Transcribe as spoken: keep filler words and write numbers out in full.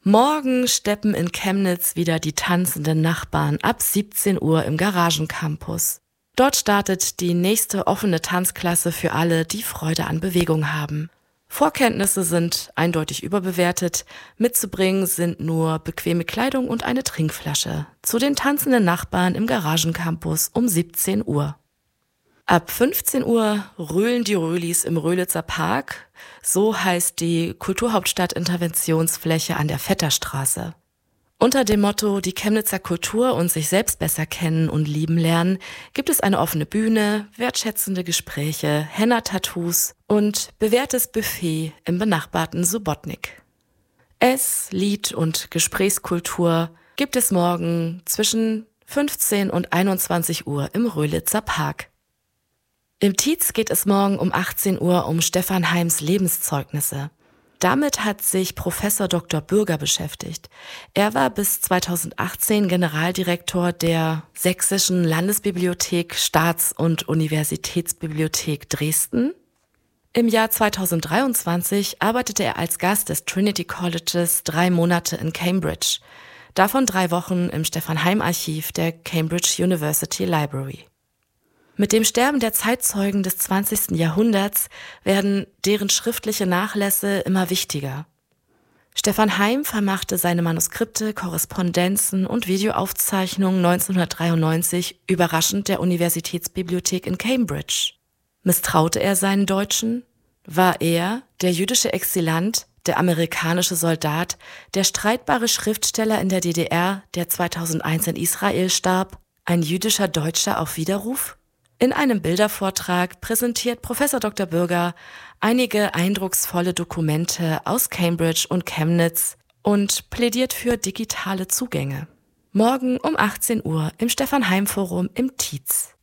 Morgen steppen in Chemnitz wieder die tanzenden Nachbarn ab siebzehn Uhr im Garagencampus. Dort startet die nächste offene Tanzklasse für alle, die Freude an Bewegung haben. Vorkenntnisse sind eindeutig überbewertet. Mitzubringen sind nur bequeme Kleidung und eine Trinkflasche. Zu den tanzenden Nachbarn im Garagencampus um siebzehn Uhr. Ab fünfzehn Uhr röhlen die Röhlis im Röhlitzer Park. So heißt die Kulturhauptstadt-Interventionsfläche an der Vetterstraße. Unter dem Motto Die Chemnitzer Kultur und sich selbst besser kennen und lieben lernen gibt es eine offene Bühne, wertschätzende Gespräche, Henna-Tattoos und bewährtes Buffet im benachbarten Subotnik. Ess-, Lied- und Gesprächskultur gibt es morgen zwischen fünfzehn und einundzwanzig Uhr im Röhlitzer Park. Im Tietz geht es morgen um achtzehn Uhr um Stefan Heims Lebenszeugnisse. Damit hat sich Professor Doktor Bürger beschäftigt. Er war bis zweitausendachtzehn Generaldirektor der Sächsischen Landesbibliothek, Staats- und Universitätsbibliothek Dresden. Im Jahr zweitausenddreiundzwanzig arbeitete er als Gast des Trinity Colleges drei Monate in Cambridge. Davon drei Wochen im Stefan Heim Archiv der Cambridge University Library. Mit dem Sterben der Zeitzeugen des zwanzigsten Jahrhunderts werden deren schriftliche Nachlässe immer wichtiger. Stefan Heim vermachte seine Manuskripte, Korrespondenzen und Videoaufzeichnungen neunzehnhundertdreiundneunzig überraschend der Universitätsbibliothek in Cambridge. Misstraute er seinen Deutschen? War er, der jüdische Exilant, der amerikanische Soldat, der streitbare Schriftsteller in der D D R, der zweitausendeins in Israel starb, ein jüdischer Deutscher auf Widerruf? In einem Bildervortrag präsentiert Professor Doktor Bürger einige eindrucksvolle Dokumente aus Cambridge und Chemnitz und plädiert für digitale Zugänge. Morgen um achtzehn Uhr im Stefan Heim Forum im Tietz.